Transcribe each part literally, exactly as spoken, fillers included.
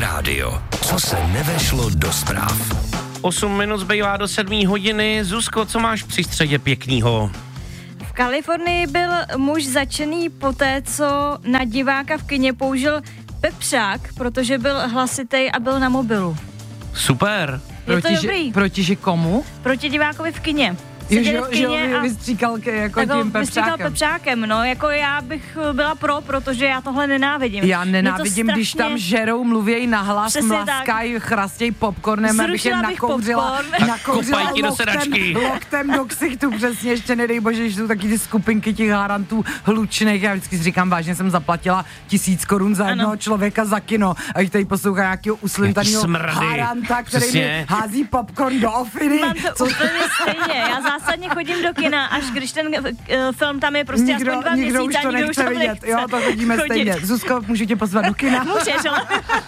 Radio. Co se nevešlo do zpráv. osm minut zbývá do sedmé hodiny. Zuzko, co máš při středě pěknýho? V Kalifornii byl muž zatčený poté, co na diváka v kině použil pepřák, protože byl hlasitej a byl na mobilu. Super. Je to Protiže, dobrý. protiže komu? Proti divákovi v kině. Jo, Seděli že, v že kině on a vystříkal ke- jako tak ho tím vystříkal pepřákem. pepřákem, no, jako já bych byla pro, protože já tohle nenávidím. Já Mě nenávidím, to když strašně- tam žerou, mluvěj nahlas, Přesně mlaskají, chrastěj popcornem, abych je Zrušila bych nakouřila, popcorn. nakouřila kopají ti do loktem, sedačky. loktem do ksichtu, přesně, ještě nedej bože, že jsou taky ty skupinky těch harantů hlučných. Já vždycky si říkám, vážně jsem zaplatila tisíc korun za jednoho Ano. člověka za kino a jich tady poslouchá nějakého uslintanýho smrdy. haranta, který Přesně. mi hází popcorn do ofiny. Mám to úplně stejně. Já zásadně chodím do kina, až když ten uh, film tam je prostě Nikdo, aspoň dva nikdo měsíce už to a nikdo už nechce tam vidět, nechce. jo, to vidíme chodit. stejně. Zuzko, můžu tě pozvat do kina? Můžeš, ale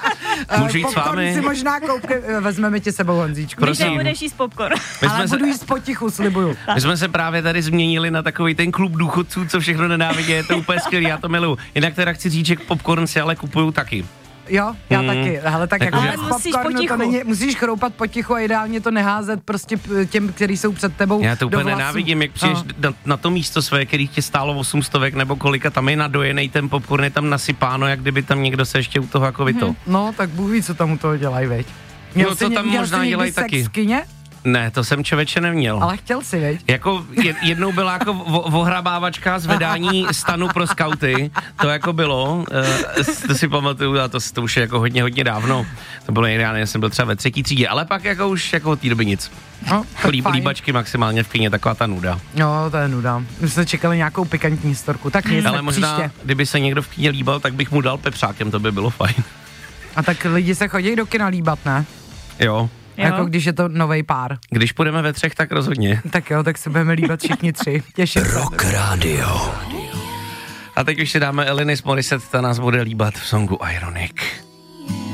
Můžu jít s Popcorn vámi? si možná koupke, vezmeme tě sebou, Honzíčku. když Prosím. nebudeš jíst popcorn. My Ale jsme, se, budu jíst potichu, slibuju. my jsme se právě tady změnili na takový ten klub důchodců, co všechno nenávidí, je to úplně skvělý, já to miluju. Jinak teda chci říct, že popcorn si ale kupuju taky. Jo, já Mm. taky. Hele, tak jako Ale bez musíš popcornu potichu. to není, musíš chroupat potichu a ideálně to neházet prostě p- těm, kteří jsou před tebou Já to do úplně vlasů. nenávidím, jak přijdeš No. na, na to místo své, který tě stálo osm stovek nebo kolika, tam je nadojenej ten popcorn, je tam nasypáno, jak kdyby tam někdo se ještě u toho jako vyto. No, tak Bůh ví, co tam u toho dělají, veď. Měl No, jsi to ně- tam měl možná jsi někdy dělají sex taky. v kině? Ne, to jsem člověče neměl. Ale chtěl si, veď? Jako je, jednou byla jako vo- ohrabávačka zvedání stanu pro skauty, to jako bylo, uh, to si pamatuju, a to, to už je jako hodně, hodně dávno, to bylo někdy, já nevím, jsem byl třeba ve třetí třídě, ale pak jako už jako od té doby nic. No, tak Líb, fajn. líbačky maximálně v kyně, taková ta nuda. No, to je nuda. My jsme čekali nějakou pikantní historku, tak nic, Ale tak možná, příště. kdyby se někdo v kyně líbal, tak bych mu dal pepřákem, to by bylo fajn. A tak lidi se chodí do kina líbat, ne? Jo, Jo. Jako když je to novej pár. když půjdeme ve třech, tak rozhodně. Tak jo, tak se budeme líbat všichni tři. Těším se. Rock Radio. A teď už si dáme Alanis Morissette, ta nás bude líbat v songu Ironic.